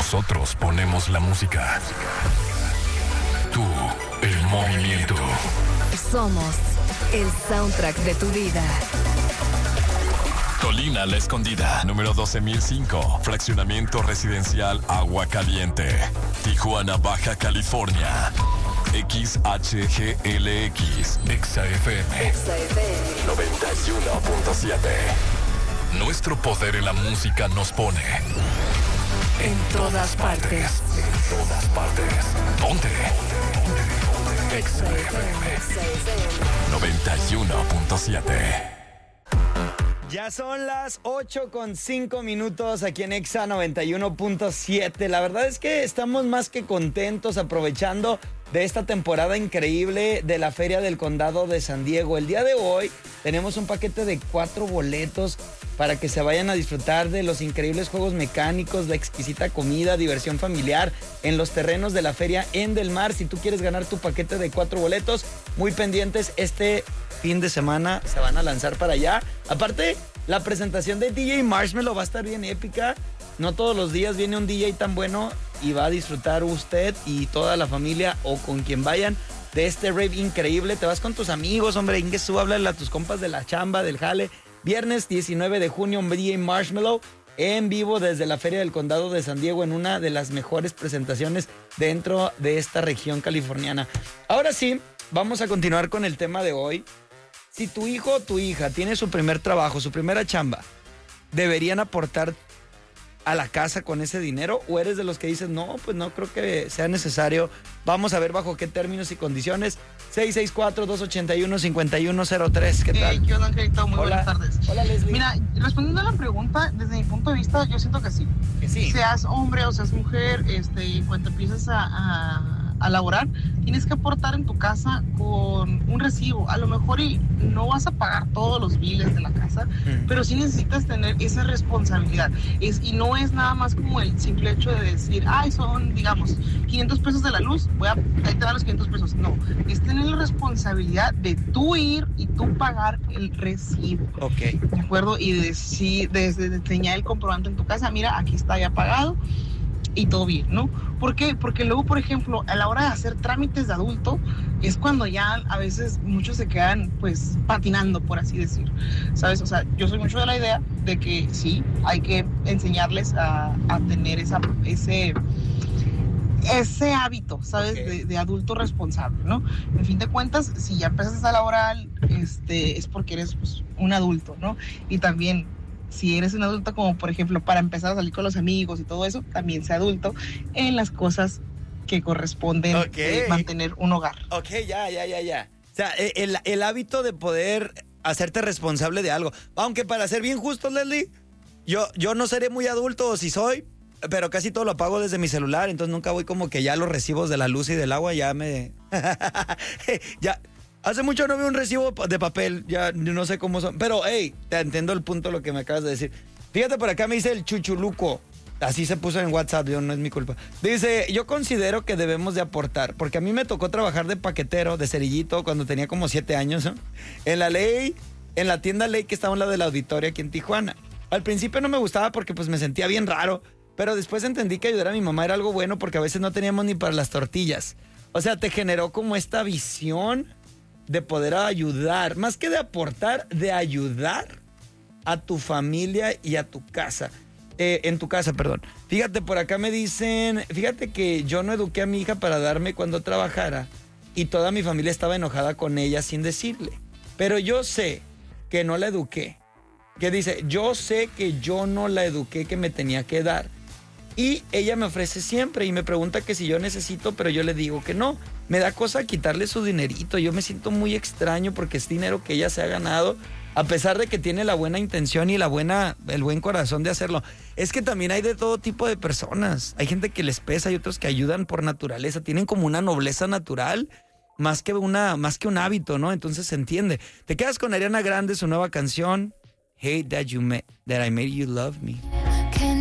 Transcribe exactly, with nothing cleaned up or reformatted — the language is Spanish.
Nosotros ponemos la música. Tú, el movimiento. Somos el soundtrack de tu vida. Colina La Escondida, número doce mil cinco, fraccionamiento residencial Agua Caliente, Tijuana, Baja California. X H G L X, Exa F M, noventa y uno punto siete. Nuestro poder en la música nos pone en todas partes. En todas partes. Ponte. Exa F M, noventa y uno punto siete. Ya son las ocho con cinco minutos aquí en Exa noventa y uno punto siete. La verdad es que estamos más que contentos aprovechando de esta temporada increíble de la Feria del Condado de San Diego. El día de hoy tenemos un paquete de cuatro boletos para que se vayan a disfrutar de los increíbles juegos mecánicos, la exquisita comida, diversión familiar en los terrenos de la Feria en Del Mar. Si tú quieres ganar tu paquete de cuatro boletos, muy pendientes, este fin de semana se van a lanzar para allá. Aparte, la presentación de D J Marshmello va a estar bien épica. No todos los días viene un D J tan bueno y va a disfrutar usted y toda la familia o con quien vayan de este rave increíble. Te vas con tus amigos, hombre, Ingesu, háblale a tus compas de la chamba, del jale. Viernes diecinueve de junio, D J Marshmello en vivo desde la Feria del Condado de San Diego en una de las mejores presentaciones dentro de esta región californiana. Ahora sí, vamos a continuar con el tema de hoy. Si tu hijo o tu hija tiene su primer trabajo, su primera chamba, ¿deberían aportar a la casa con ese dinero? ¿O eres de los que dices, no, pues no creo que sea necesario? Vamos a ver bajo qué términos y condiciones. seis seis cuatro, dos ocho uno, cinco uno cero tres. ¿Qué tal? Hey, ¿qué onda, Angelito? Muy Hola. buenas tardes. Hola, Leslie. Mira, respondiendo a la pregunta, desde mi punto de vista, yo siento que sí. Que sí. Seas hombre o seas mujer, este, cuando empiezas a, a, a laborar, tienes que aportar en tu casa con un recibo. A lo mejor y no vas a pagar todos los biles de la casa, mm. pero sí necesitas tener esa responsabilidad. Es, y no es nada más como el simple hecho de decir, ay, son, digamos, quinientos pesos de la luz, voy a, ahí te dan los quinientos pesos. No, es tener la responsabilidad de tú ir y tú pagar el recibo. Ok. ¿De acuerdo? Y de, sí, desde de enseñar el comprobante en tu casa, mira, aquí está ya pagado y todo bien, ¿no? ¿Por qué? Porque luego, por ejemplo, a la hora de hacer trámites de adulto, es cuando ya a veces muchos se quedan, pues, patinando, por así decir, ¿sabes? O sea, yo soy mucho de la idea de que sí, hay que enseñarles a, a tener esa, ese... ese hábito, ¿sabes? Okay. De, de adulto responsable, ¿no? En fin de cuentas, si ya empezaste a laborar, este, es porque eres, pues, un adulto, ¿no? Y también, si eres un adulto, como por ejemplo, para empezar a salir con los amigos y todo eso, también sé adulto en las cosas que corresponden okay. eh, mantener un hogar. Ok, ya, ya, ya, ya. O sea, el, el hábito de poder hacerte responsable de algo. Aunque para ser bien justo, Leslie, yo, yo no seré muy adulto, o si soy, pero casi todo lo pago desde mi celular, entonces nunca voy como que ya los recibos de la luz y del agua ya me... ya... Hace mucho no veo un recibo de papel, ya no sé cómo son. Pero, hey, te entiendo el punto de lo que me acabas de decir. Fíjate, por acá me dice el Chuchuluco. Así se puso en WhatsApp, yo no es mi culpa. Dice, yo considero que debemos de aportar, porque a mí me tocó trabajar de paquetero, de cerillito, cuando tenía como siete años, ¿no? En la ley, en la tienda Ley que estaba en la de la Auditoria aquí en Tijuana. Al principio no me gustaba porque pues me sentía bien raro, pero después entendí que ayudar a mi mamá era algo bueno porque a veces no teníamos ni para las tortillas. O sea, te generó como esta visión de poder ayudar, más que de aportar, de ayudar a tu familia y a tu casa, eh, en tu casa, perdón. Fíjate, por acá me dicen, fíjate que yo no eduqué a mi hija para darme cuando trabajara y toda mi familia estaba enojada con ella sin decirle, pero yo sé que no la eduqué, que dice, yo sé que yo no la eduqué que me tenía que dar y ella me ofrece siempre y me pregunta que si yo necesito, pero yo le digo que no. Me da cosa quitarle su dinerito. Yo me siento muy extraño porque es dinero que ella se ha ganado, a pesar de que tiene la buena intención y la buena, el buen corazón de hacerlo. Es que también hay de todo tipo de personas. Hay gente que les pesa y otros que ayudan por naturaleza. Tienen como una nobleza natural más que, una, más que un hábito, ¿no? Entonces se entiende. Te quedas con Ariana Grande, su nueva canción, Hate That You Made, That I Made You Love Me.